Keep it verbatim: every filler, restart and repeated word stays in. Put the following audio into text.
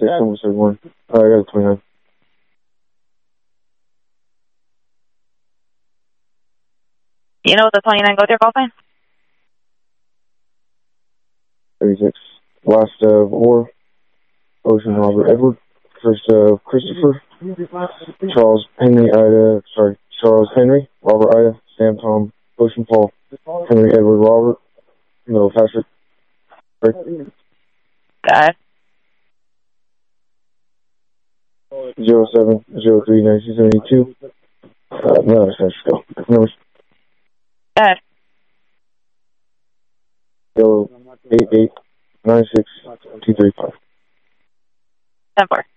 six, number thirty-one. Uh, I got a twenty-nine. You know what the twenty-nine goes your call sign? thirty-six. Last of Orr, Ocean Robert Edward. First of Christopher, Charles Henry Ida, sorry, Charles Henry, Robert Ida, Sam Tom, Ocean Paul, Henry Edward Robert, Middle Patrick. Right. Got it. Zero seven zero three nineteen seventy two. Uh, no, let's just go. Numbers. Got it. Zero eight eight nine six two three five. ten four.